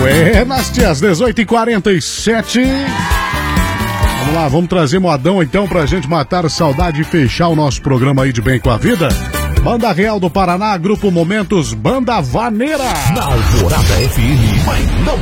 Buenas dias, 18h47. Vamos lá, vamos trazer modão então pra gente matar a saudade e fechar o nosso programa aí de Bem com a Vida. Banda Real do Paraná, Grupo Momentos, Banda Vaneira. Na Alvorada FM, mas não